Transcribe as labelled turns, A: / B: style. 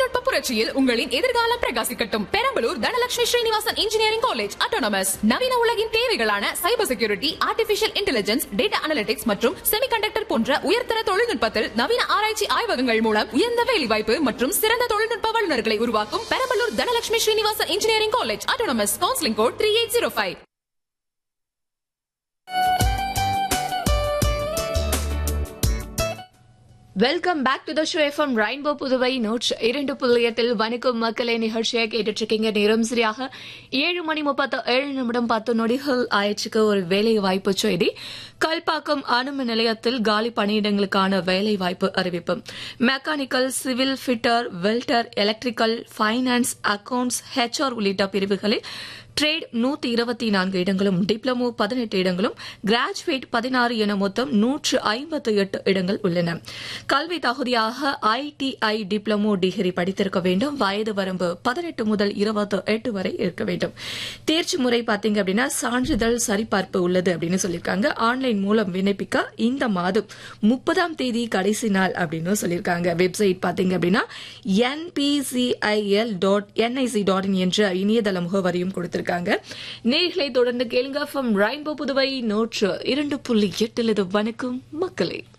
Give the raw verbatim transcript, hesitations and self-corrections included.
A: தொழில்நுட்ப புரட்சியில் உங்களின் எதிர்காலம் பிரகாசிக்கட்டும். Perambalur Dhanalakshmi Srinivasan engineering college autonomous நவீன உலகின் தேவைகளான cyber security, artificial intelligence, data analytics மற்றும் செமிகண்டக்டர் போன்ற உயர்தர தொழில்நுட்பத்தில் நவீன ஆராய்ச்சி ஆய்வகங்கள் மூலம் உயர்ந்த வேலைவாய்ப்பு மற்றும் சிறந்த தொழில்நுட்ப வல்லுநர்களை உருவாக்கும் Perambalur Dhanalakshmi Srinivasan engineering college autonomous. Counselling code three eight zero five.
B: Welcome back to the show. FM rainbow Puduvai நூற்று இரண்டு புள்ளி எட்டில் வணக்கம் மக்களே நிகழ்ச்சியை கேட்டுட்டு இருக்கீங்க. நேரம் சரியாக ஏழு மணி முப்பத்து ஏழு நிமிடம் பத்து நொடிகள் ஆயிடுச்சுக்கு ஒரு வேலை வாய்ப்பு செய்தி. கல்பாக்கம் அணுமின் நிலையத்தில் காலி பணியிடங்களுக்கான வேலை வாய்ப்பு அறிவிப்பு. Mechanical, civil, fitter, welder, electrical, finance, accounts, HR உள்ளிட்ட பிரிவுகளில் ட்ரேட் நூத்தி இருபத்தி நான்கு இடங்களும், டிப்ளமோ பதினெட்டு இடங்களும், கிராஜுவேட் பதினாறு என மொத்தம் நூற்று ஐம்பத்து எட்டு இடங்கள் உள்ளன. கல்வி தகுதியாக ஐடிஐ டிப்ளமோ டிகிரி படித்திருக்க வேண்டும். வயது வரம்பு பதினெட்டு முதல் இருபத்தி எட்டு வரை இருக்க வேண்டும். தேர்ச்சி முறை பாத்தீங்க அப்படின்னா சான்றிதழ் சரிபார்ப்பு உள்ளது அப்படின்னு சொல்லியிருக்காங்க. ஆன்லைன் மூலம் விண்ணப்பிக்க இந்த மாதம் முப்பதாம் தேதி கடைசி நாள் அப்படின்னு சொல்லியிருக்காங்க. வெப்சைட் பாத்தீங்க அப்படின்னா NPCIL dot NIC dot in என்ற இணையதள முகவரியும் கொடுத்திருக்காங்க. நேர்களை தொடர்ந்து கேளுங்க. ஃப்ரம் ரெயின்போ புதுவை நூற்று இரண்டு புள்ளி எட்டில் இது வணக்கம் மக்களே.